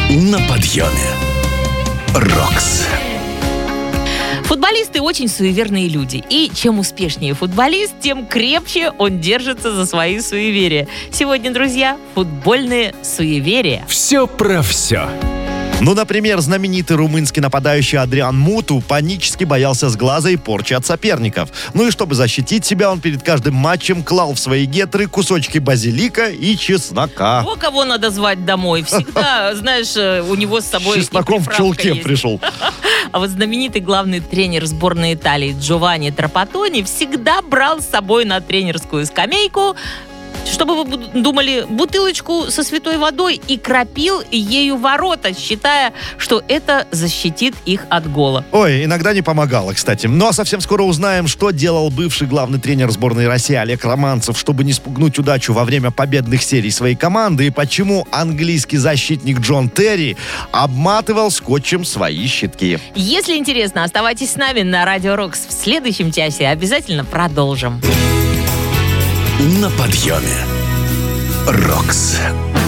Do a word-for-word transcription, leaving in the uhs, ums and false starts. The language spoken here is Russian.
На подъеме. Рокс. Футболисты очень суеверные люди. И чем успешнее футболист, тем крепче он держится за свои суеверия. Сегодня, друзья, футбольные суеверия. Все про все. Ну, например, знаменитый румынский нападающий Адриан Муту панически боялся сглаза и порчи от соперников. Ну и чтобы защитить себя, он перед каждым матчем клал в свои гетры кусочки базилика и чеснока. О, кого надо звать домой. Всегда, знаешь, у него с собой С чесноком в чулке есть. пришел. А вот знаменитый главный тренер сборной Италии Джованни Трапаттони всегда брал с собой на тренерскую скамейку, чтобы вы думали, бутылочку со святой водой и кропил ею ворота, считая, что это защитит их от гола. Ой, иногда не помогало, кстати. Ну а совсем скоро узнаем, что делал бывший главный тренер сборной России Олег Романцев, чтобы не спугнуть удачу во время победных серий своей команды, и почему английский защитник Джон Терри обматывал скотчем свои щитки. Если интересно, оставайтесь с нами на Радио Рокс. В следующем часе обязательно продолжим. На подъеме. Рокс.